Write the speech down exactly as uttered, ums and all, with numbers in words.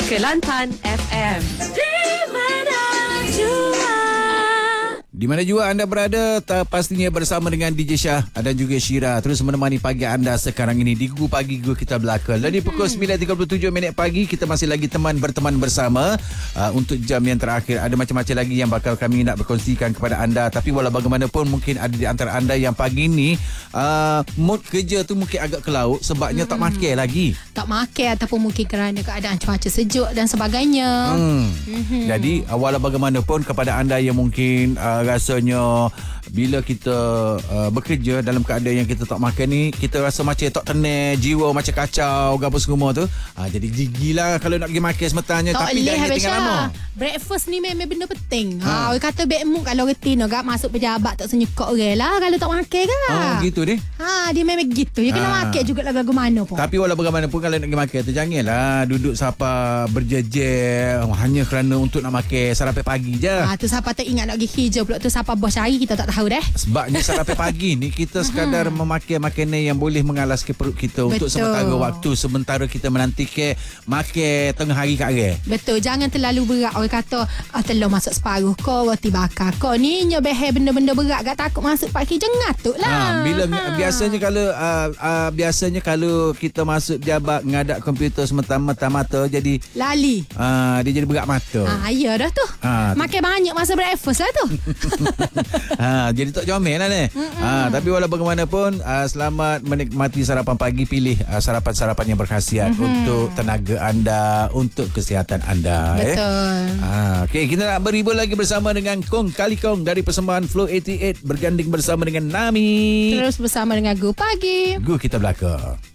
Kelantan F M. Di mana jua. Di mana jua anda berada, pastinya bersama dengan D J Syah dan juga Syira terus menemani pagi anda sekarang ini di Gu Pagi Gu Kita Belaka. Dan di pukul sembilan tiga puluh tujuh minit pagi kita masih lagi teman berteman bersama uh, untuk jam yang terakhir. Ada macam-macam lagi yang bakal kami nak berkongsikan kepada anda, tapi walau bagaimanapun mungkin ada di antara anda yang pagi ni uh, mood kerja tu mungkin agak ke laut sebabnya hmm. tak makan lagi. Tak makan ataupun mungkin kerana keadaan cuaca sejuk dan sebagainya. Hmm. Mm-hmm. Jadi walau bagaimanapun kepada anda yang mungkin uh, rasanya bila kita uh, bekerja dalam keadaan yang kita tak makan ni, kita rasa macam tak tenang, jiwa macam kacau, apa semua tu. Uh, jadi gigilah kalau nak pergi makan semetanya, tak tapi jangan tinggal lama. Breakfast ni memang benda penting. Ha, ha kata bad mood kalau reti no, masuk pejabat tak senyekok orang lah kalau tak makan kan. Oh gitu deh. Ha, dia memang gitu. Dia kena ha. makan juga lagu mana pun. Tapi walau bagaimanapun kalau nak pergi makan tu janganlah duduk siapa berjejer hanya kerana untuk nak makan sarapan pagi je. Ha, tu siapa tak ingat nak pergi hijau pula tu siapa bos cari kita tak tahu dah. Sebabnya sarapan pagi ni kita sekadar memakai makanan yang boleh mengalaskan perut kita. Betul. Untuk sementara waktu, sementara kita menanti ke makan tengah hari kat hari. Betul. Jangan terlalu berat. Orang kata ah, telur masuk separuh ko, roti bakar ko, ni nyobehe benda-benda berat gak takut masuk pagi jengatuk lah. Ha, bila ha. biasanya kalau uh, uh, biasanya kalau kita masuk jabat ngadap komputer semata-mata mata jadi lali. Uh, dia jadi berat mata. Ah, ya dah tu. Ha, makan tu. Banyak masa breakfast lah tu. ha, jadi tak comel lah ni. Ha, tapi walau bagaimanapun uh, selamat menikmati sarapan pagi. Pilih uh, sarapan-sarapan yang berkhasiat mm-hmm. untuk tenaga anda, untuk kesihatan anda. Betul. Eh? Ha, okay, kita nak berhibur lagi bersama dengan Kong Kali Kong dari persembahan Flow lapan puluh lapan berganding bersama dengan Nami. Terus bersama dengan Gu Pagi. Gu Kita Belaka.